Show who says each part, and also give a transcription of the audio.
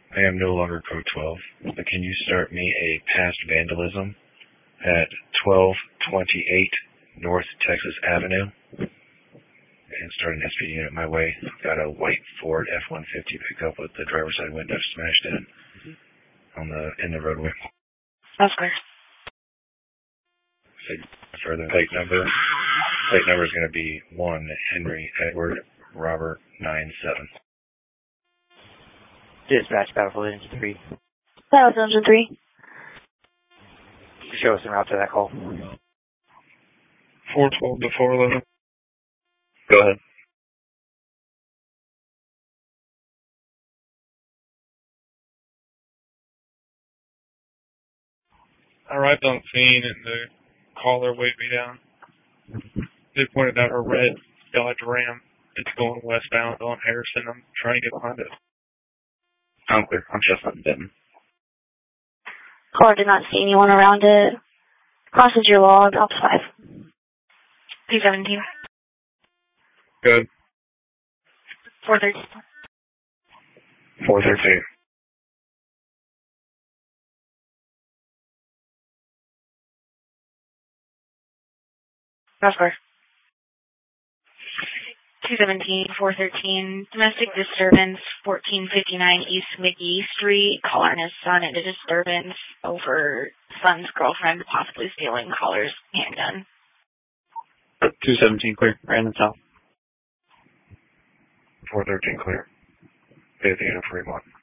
Speaker 1: I am no longer code 12, but can you start me a past vandalism at 1228 North Texas Avenue? And start an SP unit my way. Got a white Ford F-150 pickup with the driver's side window smashed in in the roadway.
Speaker 2: That's clear.
Speaker 1: Further plate number. Plate number is going to be 1 Henry Edward Robert 97.
Speaker 3: Dispatch, Battlefield Engine 3.
Speaker 2: Battlefield Engine 3.
Speaker 3: Show us en route to that call.
Speaker 4: 412 to 411.
Speaker 1: Go ahead.
Speaker 4: I arrived on scene and the caller waved me down. They pointed out a red Dodge Ram. It's going westbound on Harrison. I'm trying to get behind it.
Speaker 1: I'm clear. I'm Chestnut and Denton.
Speaker 2: Caller did not see anyone around it. Crosses your log, Ops 5. 217.
Speaker 4: Good.
Speaker 2: 413.
Speaker 1: 413.
Speaker 2: That's clear. 217, 413, domestic disturbance, 1459 East McGee Street. Caller and his son at a disturbance over son's girlfriend possibly stealing caller's handgun.
Speaker 3: 217 clear. Random south.
Speaker 1: 413 clear. Athena 31.